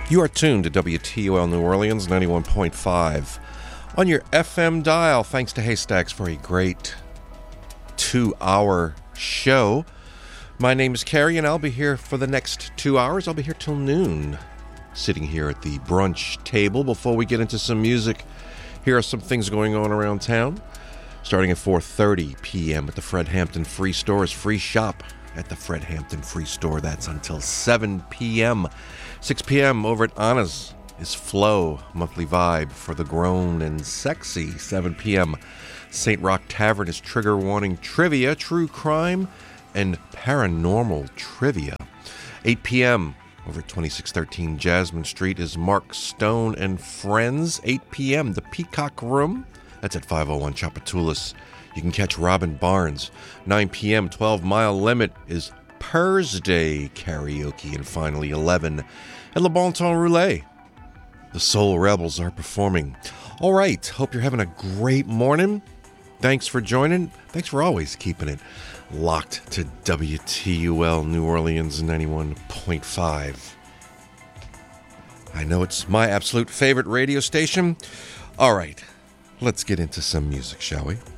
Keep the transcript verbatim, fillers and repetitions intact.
You are tuned to W T U L New Orleans ninety-one point five on your F M dial. Thanks to Haystacks for a great two-hour show. My name is Carrie, and I'll be here for the next two hours. I'll be here till noon, sitting here at the brunch table. Before we get into some music, here are some things going on around town. Starting at four thirty p.m. at the Fred Hampton Free Store is Free Shop at the Fred Hampton Free Store. That's until seven p.m. six p.m. over at Anna's is Flow, monthly vibe for the grown and sexy. seven p.m. Saint Rock Tavern is Trigger Warning Trivia, True Crime, and Paranormal Trivia. eight p.m. over at twenty-six thirteen Jasmine Street is Mark Stone and Friends. eight p.m. The Peacock Room, that's at five oh one Chapatoulas. You can catch Robin Barnes. nine p.m. twelve Mile Limit is Purrs Day Karaoke. And finally, eleven at Le Bon Temps Roulette, the Soul Rebels are performing. All right, hope you're having a great morning. Thanks for joining. Thanks for always keeping it locked to W T U L New Orleans ninety-one point five. I know it's my absolute favorite radio station. All right, let's get into some music, shall we?